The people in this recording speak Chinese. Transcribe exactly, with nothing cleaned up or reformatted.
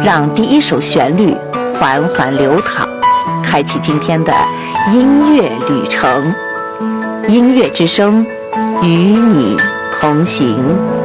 让第一首旋律缓缓流淌，开启今天的音乐旅程。音乐之声，与你同行。